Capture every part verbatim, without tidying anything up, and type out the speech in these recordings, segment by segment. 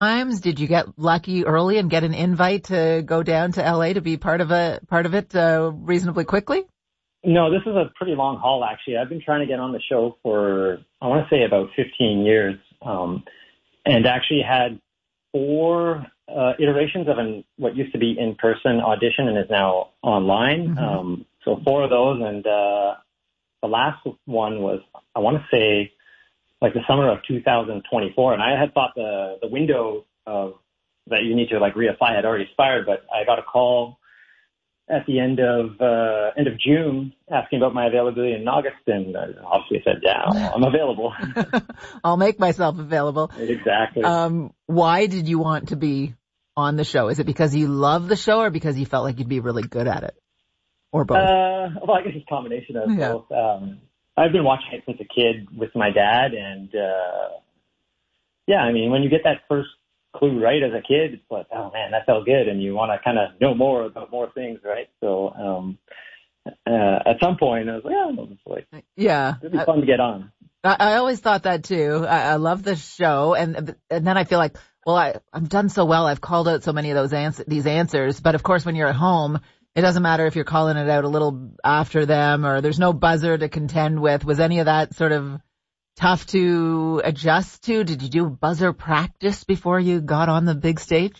times? Did you get lucky early and get an invite to go down to L A to be part of a part of it uh, reasonably quickly? No, this is a pretty long haul, actually. I've been trying to get on the show for, I want to say, about fifteen years, um, and actually had four uh, iterations of an what used to be in-person audition and is now online. Mm-hmm. Um, so four of those, and uh, the last one was, I want to say, like the summer of two thousand twenty-four, and I had thought the the window of that you need to like reapply had already expired, but I got a call at the end of uh, end of June asking about my availability in August, and I obviously said, yeah, I'm available. I'll make myself available. Exactly. Um, why did you want to be on the show? Is it because you love the show or because you felt like you'd be really good at it? Or both? Uh, well, I guess it's a combination of yeah. both. Um, I've been watching it since a kid with my dad, and uh, yeah, I mean, when you get that first clue right as a kid, it's like, oh man, that felt good, and you want to kind of know more about more things, right? So um, uh, at some point, I was like, oh, it's like, yeah, it'd be fun I, to get on. I, I always thought that too. I, I love the show, and and then I feel like, well, I, I've done so well. I've called out so many of those ans- these answers, but of course, when you're at home, it doesn't matter if you're calling it out a little after them or there's no buzzer to contend with. Was any of that sort of tough to adjust to? Did you do buzzer practice before you got on the big stage?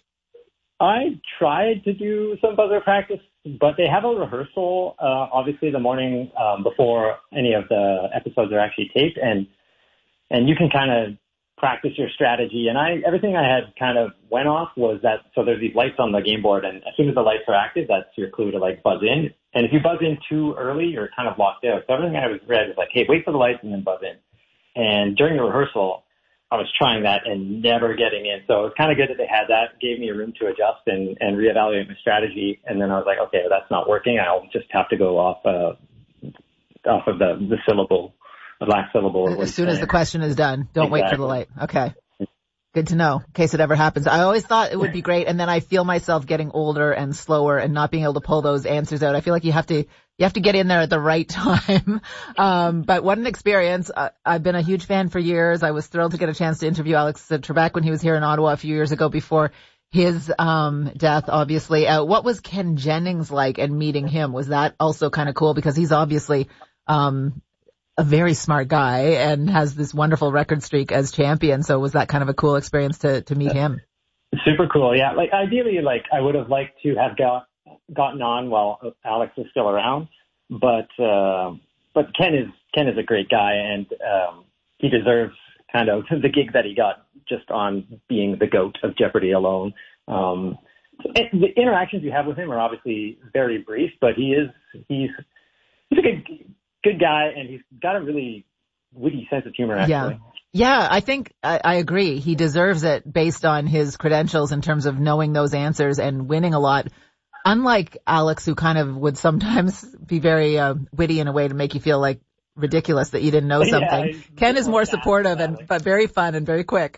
I tried to do some buzzer practice, but they have a rehearsal, uh, obviously the morning um, before any of the episodes are actually taped, and and you can kind of practice your strategy. And I everything I had kind of went off was that, so there's these lights on the game board, and as soon as the lights are active, that's your clue to like buzz in. And if you buzz in too early, you're kind of locked out. So everything I was read was like, hey, wait for the lights and then buzz in. And during the rehearsal, I was trying that and never getting in. So it was kind of good that they had that, gave me a room to adjust and, and reevaluate my strategy. And then I was like, okay, that's not working. I'll just have to go off uh, off of the, the syllable, the last syllable. As soon as the question is done, don't exactly. wait for the light. Okay. Good to know in case it ever happens. I always thought it would be great, and then I feel myself getting older and slower and not being able to pull those answers out. I feel like you have to you have to get in there at the right time. Um, but what an experience. Uh, I've been a huge fan for years. I was thrilled to get a chance to interview Alex Trebek when he was here in Ottawa a few years ago before his um death, obviously. Uh, what was Ken Jennings like and meeting him? Was that also kind of cool? Because he's obviously um a very smart guy and has this wonderful record streak as champion. So was that kind of a cool experience to, to meet him? Super cool. Yeah. Like ideally, like I would have liked to have got, gotten on while Alex was still around, but, uh, but Ken is, Ken is a great guy, and, um, he deserves kind of the gig that he got just on being the GOAT of Jeopardy alone. Um, the interactions you have with him are obviously very brief, but he is, he's, he's a good, good guy, and he's got a really witty sense of humor, actually. Yeah. Yeah, I think I, I agree. He deserves it based on his credentials in terms of knowing those answers and winning a lot. Unlike Alex, who kind of would sometimes be very uh, witty in a way to make you feel like ridiculous that you didn't know something. Yeah, Ken is more supportive and but very fun and very quick.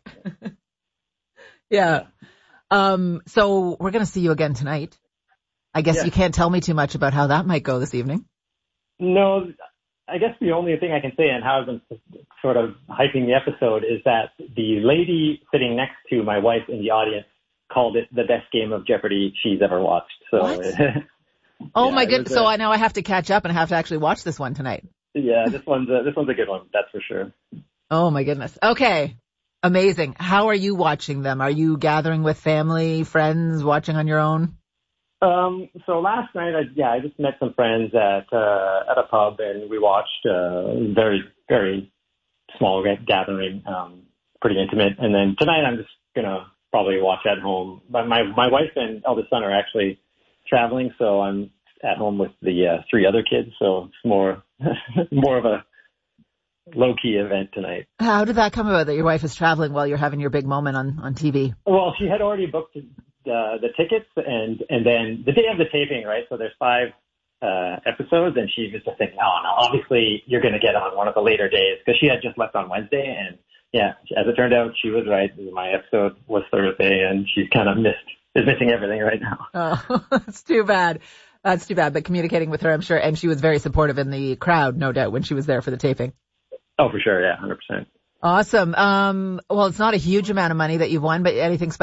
yeah. Um, so we're going to see you again tonight. I guess yeah. you can't tell me too much about how that might go this evening. No, I guess the only thing I can say and how I've been sort of hyping the episode is that the lady sitting next to my wife in the audience called it the best game of Jeopardy she's ever watched. So, oh yeah, my goodness! So I now I have to catch up and I have to actually watch this one tonight. Yeah, this one's a, this one's a good one. That's for sure. Oh my goodness. Okay, amazing. How are you watching them? Are you gathering with family, friends, watching on your own? Um, so last night, I, yeah, I just met some friends at, uh, at a pub, and we watched a very, very small gathering, um, pretty intimate. And then tonight I'm just gonna probably watch at home. But my, my wife and eldest son are actually traveling, so I'm at home with the, uh, three other kids. So it's more, more of a low-key event tonight. How did that come about that your wife is traveling while you're having your big moment on, on T V? Well, she had already booked the the tickets, and and then the day of the taping, right? So there's five uh episodes, and she was just thinking, oh no, obviously you're going to get on one of the later days, because she had just left on Wednesday, and yeah, as it turned out, she was right. My episode was Thursday, and she's kind of missed is missing everything right now. Oh, that's too bad. That's too bad. But communicating with her, I'm sure, and she was very supportive in the crowd, no doubt, when she was there for the taping. Oh, for sure, yeah, one hundred percent. Awesome. Um, well, it's not a huge amount of money that you've won, but anything special?